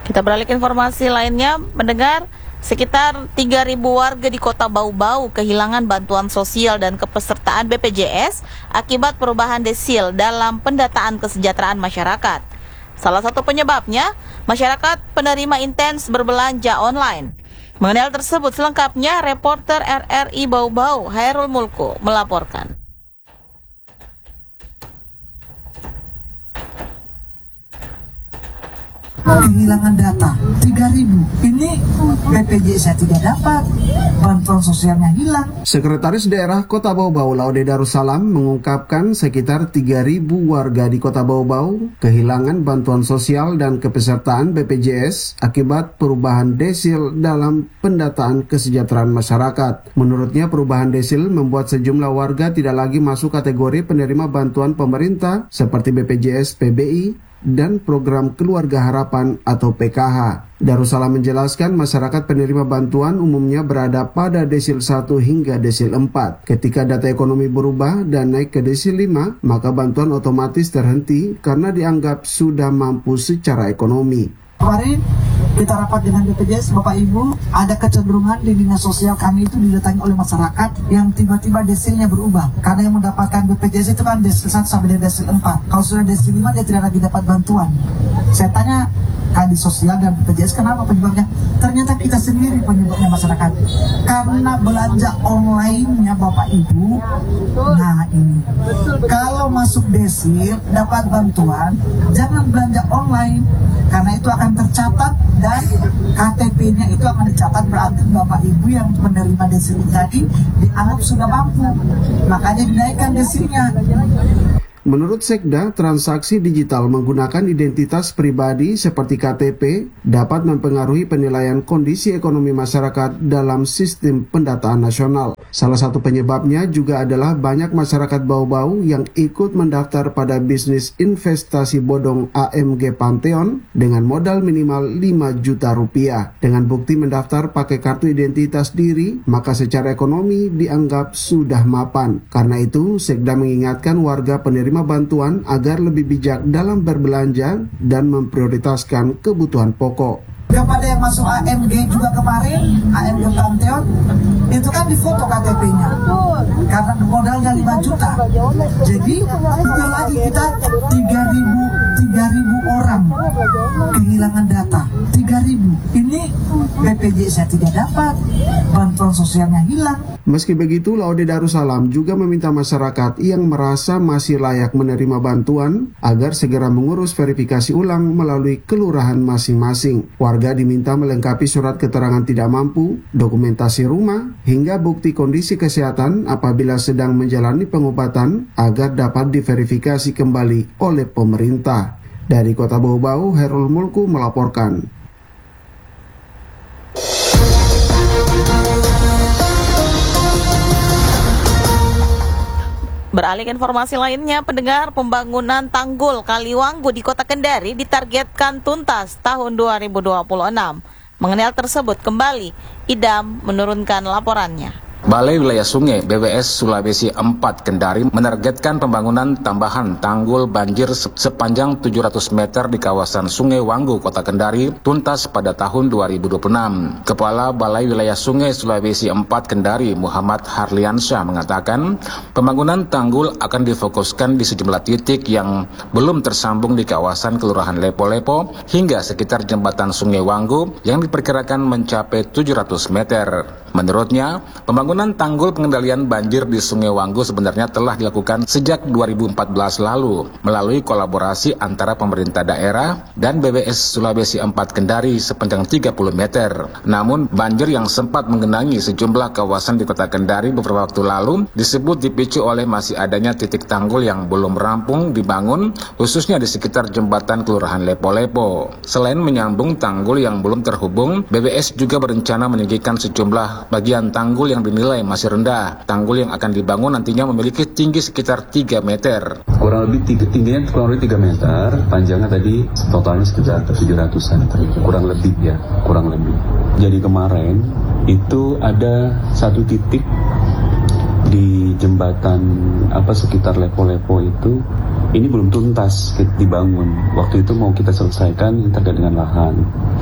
Kita beralih ke informasi lainnya, mendengar sekitar 3.000 warga di Kota Bau-Bau kehilangan bantuan sosial dan kepesertaan BPJS akibat perubahan desil dalam pendataan kesejahteraan masyarakat. Salah satu penyebabnya, masyarakat penerima intens berbelanja online. Mengenai hal tersebut selengkapnya, reporter RRI Bau-Bau Hairul Mulku melaporkan. Kehilangan data 3.000, ini BPJS saya tidak dapat, bantuan sosialnya hilang. Sekretaris Daerah Kota Bau-Bau Laude Darussalam mengungkapkan sekitar 3.000 warga di Kota Bau-Bau kehilangan bantuan sosial dan kepesertaan BPJS akibat perubahan desil dalam pendataan kesejahteraan masyarakat. Menurutnya, perubahan desil membuat sejumlah warga tidak lagi masuk kategori penerima bantuan pemerintah seperti BPJS PBI dan program Keluarga Harapan atau PKH. Darussalam menjelaskan masyarakat penerima bantuan umumnya berada pada desil 1 hingga desil 4. Ketika data ekonomi berubah dan naik ke desil 5, maka bantuan otomatis terhenti karena dianggap sudah mampu secara ekonomi. Kemarin kita rapat dengan BPJS, Bapak Ibu, ada kecenderungan di dinas sosial kami itu didatangi oleh masyarakat yang tiba-tiba desilnya berubah. Karena yang mendapatkan BPJS itu kan desil 1 sampai desil 4. Kalau sudah desil 5 dia tidak lagi dapat bantuan. Saya tanya Kadis Sosial dan BPJS kenapa penyebabnya? Ternyata kita sendiri penyebabnya masyarakat. Karena belanja online-nya Bapak Ibu. Nah ini, kalau masuk desil dapat bantuan, jangan belanja online. Karena itu akan tercatat dan KTP-nya itu akan dicatat, berarti Bapak Ibu yang menerima desil tadi dianggap sudah mampu, makanya dinaikkan desilnya. Menurut Sekda, transaksi digital menggunakan identitas pribadi seperti KTP dapat mempengaruhi penilaian kondisi ekonomi masyarakat dalam sistem pendataan nasional. Salah satu penyebabnya juga adalah banyak masyarakat Bau-Bau yang ikut mendaftar pada bisnis investasi bodong AMG Pantheon dengan modal minimal 5 juta rupiah. Dengan bukti mendaftar pakai kartu identitas diri, maka secara ekonomi dianggap sudah mapan. Karena itu, Sekda mengingatkan warga penerima bantuan agar lebih bijak dalam berbelanja dan memprioritaskan kebutuhan pokok. Kepada yang masuk AMG juga kemarin, AMG Pantheon, itu kan difoto KTP-nya karena modalnya 5 juta. Jadi itu lagi kita 3.000 orang kehilangan data. 3.000. Ini BPJS saya tidak dapat, bantuan sosialnya hilang. Meski begitu, Laude Darussalam juga meminta masyarakat yang merasa masih layak menerima bantuan agar segera mengurus verifikasi ulang melalui kelurahan masing-masing. Warga diminta melengkapi surat keterangan tidak mampu, dokumentasi rumah, hingga bukti kondisi kesehatan apabila sedang menjalani pengobatan agar dapat diverifikasi kembali oleh pemerintah. Dari Kota Bau-Bau, Hairul Mulku melaporkan. Beralih ke informasi lainnya, pendengar, pembangunan tanggul Kaliwanggu di Kota Kendari ditargetkan tuntas tahun 2026. Mengenai hal tersebut, kembali Idam menurunkan laporannya. Balai Wilayah Sungai BWS Sulawesi 4 Kendari menargetkan pembangunan tambahan tanggul banjir sepanjang 700 meter di kawasan Sungai Wanggu, Kota Kendari tuntas pada tahun 2026. Kepala Balai Wilayah Sungai Sulawesi 4 Kendari Muhammad Harliansyah mengatakan pembangunan tanggul akan difokuskan di sejumlah titik yang belum tersambung di kawasan Kelurahan Lepo-Lepo hingga sekitar jembatan Sungai Wanggu yang diperkirakan mencapai 700 meter. Menurutnya, pembangunan tanggul pengendalian banjir di Sungai Wanggu sebenarnya telah dilakukan sejak 2014 lalu melalui kolaborasi antara pemerintah daerah dan BWS Sulawesi 4 Kendari sepanjang 30 meter. Namun, banjir yang sempat menggenangi sejumlah kawasan di Kota Kendari beberapa waktu lalu disebut dipicu oleh masih adanya titik tanggul yang belum rampung dibangun, khususnya di sekitar jembatan Kelurahan Lepo-Lepo. Selain menyambung tanggul yang belum terhubung, BWS juga berencana meninggikan sejumlah bagian tanggul yang dinilai masih rendah. Tanggul yang akan dibangun nantinya memiliki tinggi sekitar 3 meter. Kurang lebih tingginya kurang lebih 3 meter, panjangnya tadi totalnya sekitar 700-an, kurang lebih ya, kurang lebih. Jadi kemarin itu ada satu titik di jembatan sekitar Lepo-Lepo itu, ini belum tuntas dibangun. Waktu itu mau kita selesaikan terkait dengan lahan.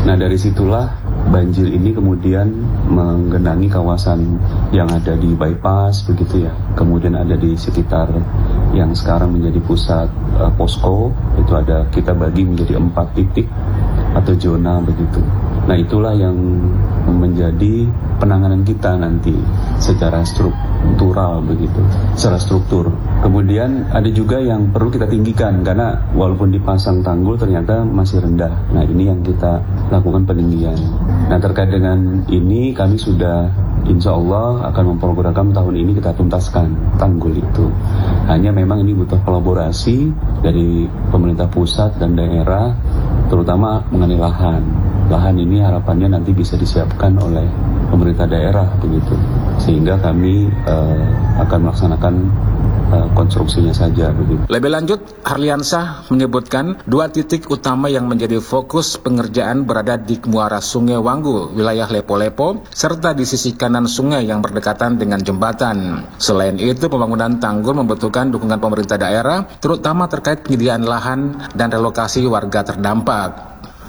Nah dari situlah banjir ini kemudian menggenangi kawasan yang ada di bypass begitu ya. Kemudian ada di sekitar yang sekarang menjadi pusat posko, itu ada kita bagi menjadi 4 titik atau zona begitu. Nah itulah yang menjadi penanganan kita nanti secara struktural begitu, secara struktur. Kemudian ada juga yang perlu kita tinggikan karena walaupun dipasang tanggul ternyata masih rendah. Nah ini yang kita lakukan peninggian. Nah terkait dengan ini kami sudah insya Allah akan memprogram tahun ini kita tuntaskan tanggul itu. Hanya memang ini butuh kolaborasi dari pemerintah pusat dan daerah, terutama mengenai lahan. Lahan ini harapannya nanti bisa disiapkan oleh pemerintah daerah begitu, sehingga kami akan melaksanakan konstruksinya saja begitu. Lebih lanjut, Harliansah menyebutkan 2 titik utama yang menjadi fokus pengerjaan berada di muara Sungai Wanggu, wilayah Lepo-Lepo, serta di sisi kanan sungai yang berdekatan dengan jembatan. Selain itu, pembangunan tanggul membutuhkan dukungan pemerintah daerah, terutama terkait penyediaan lahan dan relokasi warga terdampak.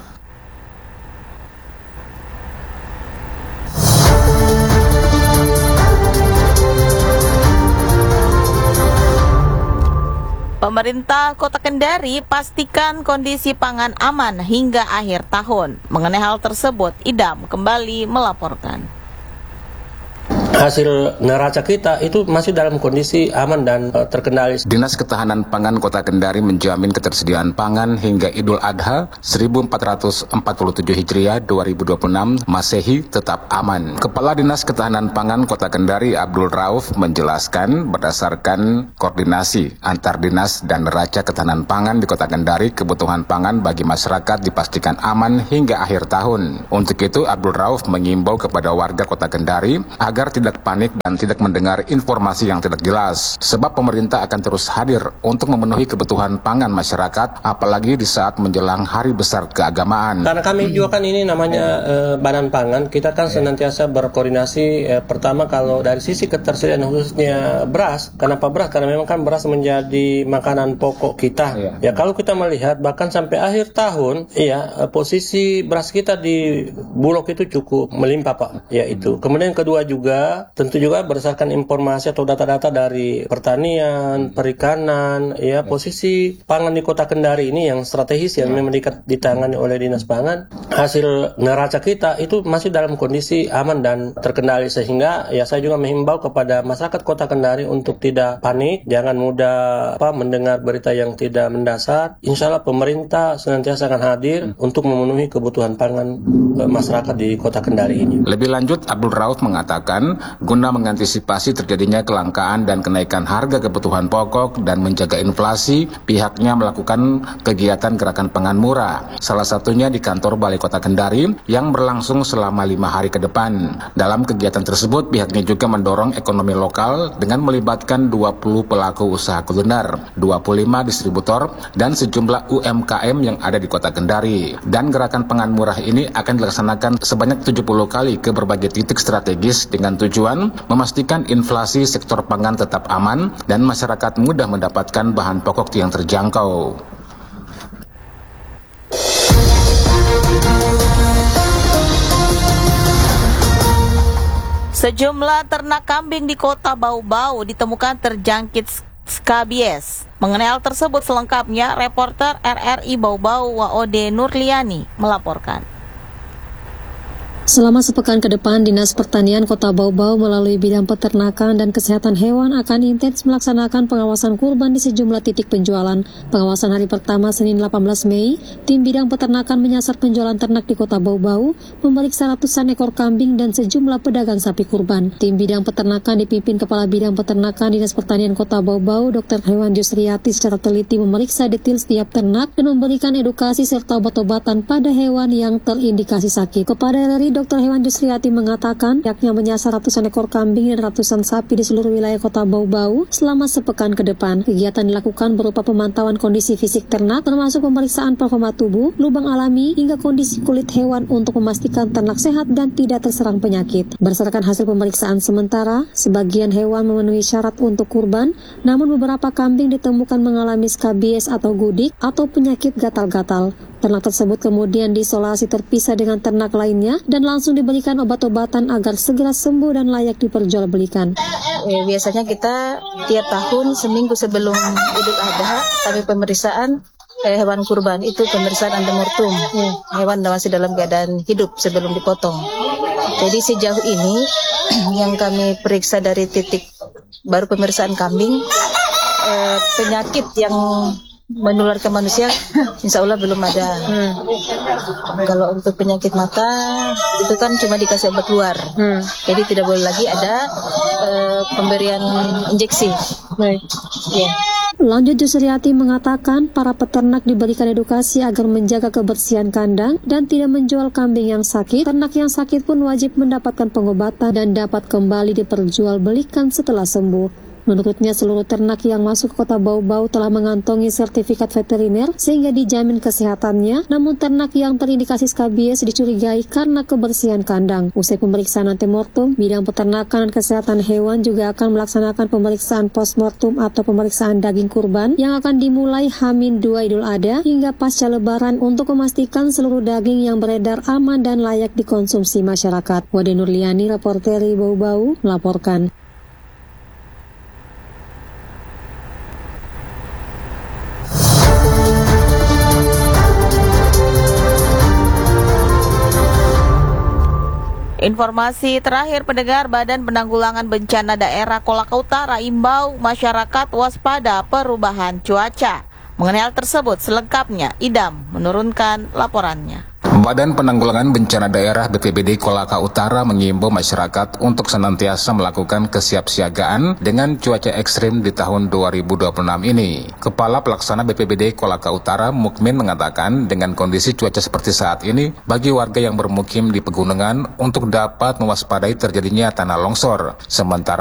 Pemerintah Kota Kendari pastikan kondisi pangan aman hingga akhir tahun. Mengenai hal tersebut, Idam kembali melaporkan. Hasil neraca kita itu masih dalam kondisi aman dan terkendali. Dinas Ketahanan Pangan Kota Kendari menjamin ketersediaan pangan hingga Idul Adha 1447 Hijriah 2026 Masehi tetap aman. Kepala Dinas Ketahanan Pangan Kota Kendari Abdul Rauf menjelaskan berdasarkan koordinasi antar dinas dan neraca ketahanan pangan di Kota Kendari, kebutuhan pangan bagi masyarakat dipastikan aman hingga akhir tahun. Untuk itu Abdul Rauf mengimbau kepada warga Kota Kendari agar tidak panik dan tidak mendengar informasi yang tidak jelas, sebab pemerintah akan terus hadir untuk memenuhi kebutuhan pangan masyarakat, apalagi di saat menjelang hari besar keagamaan. Karena kami juga kan ini namanya Badan Pangan, kita kan senantiasa berkoordinasi. Pertama kalau dari sisi ketersediaan khususnya beras, kenapa beras? Karena memang kan beras menjadi makanan pokok kita. Ya kalau kita melihat bahkan sampai akhir tahun, posisi beras kita di Bulog itu cukup melimpah Pak. Ya itu. Kemudian kedua juga tentu juga berdasarkan informasi atau data-data dari pertanian, perikanan, posisi pangan di Kota Kendari ini yang strategis yang memang ditangani oleh Dinas Pangan. Hasil neraca kita itu masih dalam kondisi aman dan terkendali, sehingga saya juga menghimbau kepada masyarakat Kota Kendari untuk tidak panik, jangan mudah mendengar berita yang tidak mendasar. Insya Allah pemerintah senantiasa akan hadir untuk memenuhi kebutuhan pangan masyarakat di Kota Kendari ini. Lebih lanjut, Abdul Rauf mengatakan guna mengantisipasi terjadinya kelangkaan dan kenaikan harga kebutuhan pokok dan menjaga inflasi, pihaknya melakukan kegiatan gerakan pangan murah. Salah satunya di kantor Balai Kota Kendari yang berlangsung selama 5 hari ke depan. Dalam kegiatan tersebut, pihaknya juga mendorong ekonomi lokal dengan melibatkan 20 pelaku usaha kuliner, 25 distributor, dan sejumlah UMKM yang ada di Kota Kendari. Dan gerakan pangan murah ini akan dilaksanakan sebanyak 70 kali ke berbagai titik strategis dengan tujuan memastikan inflasi sektor pangan tetap aman dan masyarakat mudah mendapatkan bahan pokok yang terjangkau. Sejumlah ternak kambing di Kota Bau-Bau ditemukan terjangkit skabies. Mengenai hal tersebut selengkapnya, reporter RRI Bau-Bau Waode Nurliani melaporkan. Selama sepekan ke depan, Dinas Pertanian Kota Bau-Bau melalui bidang peternakan dan kesehatan hewan akan intens melaksanakan pengawasan kurban di sejumlah titik penjualan. Pengawasan hari pertama Senin 18 Mei, tim bidang peternakan menyasar penjualan ternak di Kota Bau-Bau, memeriksa ratusan ekor kambing dan sejumlah pedagang sapi kurban. Tim bidang peternakan dipimpin Kepala Bidang Peternakan Dinas Pertanian Kota Bau-Bau, Dr. Hewan Yusriati secara teliti memeriksa detail setiap ternak dan memberikan edukasi serta obat-obatan pada hewan yang terindikasi sakit. Kepada RRI, Dr. Hewan Yusriati mengatakan pihaknya menyasar ratusan ekor kambing dan ratusan sapi di seluruh wilayah Kota Bau-Bau selama sepekan ke depan. Kegiatan dilakukan berupa pemantauan kondisi fisik ternak, termasuk pemeriksaan performa tubuh, lubang alami, hingga kondisi kulit hewan untuk memastikan ternak sehat dan tidak terserang penyakit. Berdasarkan hasil pemeriksaan sementara, sebagian hewan memenuhi syarat untuk kurban, namun beberapa kambing ditemukan mengalami skabies atau gudik atau penyakit gatal-gatal. Ternak tersebut kemudian diisolasi terpisah dengan ternak lainnya dan langsung diberikan obat-obatan agar segera sembuh dan layak diperjualbelikan. Biasanya kita tiap tahun seminggu sebelum Idul Adha kami pemeriksaan hewan kurban, itu pemeriksaan antemortem. Hewan masih dalam keadaan hidup sebelum dipotong. Jadi sejauh ini yang kami periksa dari titik baru pemeriksaan kambing, penyakit yang menular ke manusia insya Allah belum ada. Kalau untuk penyakit mata itu kan cuma dikasih obat luar, jadi tidak boleh lagi ada pemberian injeksi. Lanjut Yusriati mengatakan para peternak diberikan edukasi agar menjaga kebersihan kandang dan tidak menjual kambing yang sakit. Ternak yang sakit pun wajib mendapatkan pengobatan dan dapat kembali diperjualbelikan setelah sembuh. Menurutnya seluruh ternak yang masuk ke Kota Bau-Bau telah mengantongi sertifikat veteriner sehingga dijamin kesehatannya. Namun ternak yang terindikasi skabies dicurigai karena kebersihan kandang. Usai pemeriksaan antemortem, bidang peternakan dan kesehatan hewan juga akan melaksanakan pemeriksaan postmortem atau pemeriksaan daging kurban yang akan dimulai H-2 Idul Adha hingga pasca Lebaran untuk memastikan seluruh daging yang beredar aman dan layak dikonsumsi masyarakat. Wade Nurliani, reporter Bau-Bau, melaporkan. Informasi terakhir pendengar, Badan Penanggulangan Bencana Daerah Kolaka Utara imbau masyarakat waspada perubahan cuaca. Mengenai hal tersebut selengkapnya Idam menurunkan laporannya. Badan Penanggulangan Bencana Daerah BPBD Kolaka Utara mengimbau masyarakat untuk senantiasa melakukan kesiapsiagaan dengan cuaca ekstrim di tahun 2026 ini. Kepala Pelaksana BPBD Kolaka Utara Mukmin mengatakan dengan kondisi cuaca seperti saat ini, bagi warga yang bermukim di pegunungan untuk dapat mewaspadai terjadinya tanah longsor. Sementara